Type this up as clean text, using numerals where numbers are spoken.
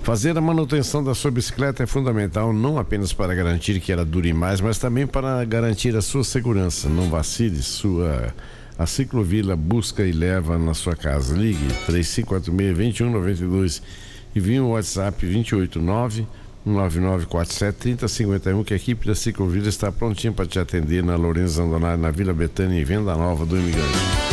Fazer a manutenção da sua bicicleta é fundamental, não apenas para garantir que ela dure mais, mas também para garantir a sua segurança. Não vacile, a Ciclovila busca e leva na sua casa. Ligue 3546-2192 e envie um WhatsApp 289-9947-3051, que a equipe da Ciclovila está prontinha para te atender na Lourenço Zandonário, na Vila Betânia, em Venda Nova do Imigrante.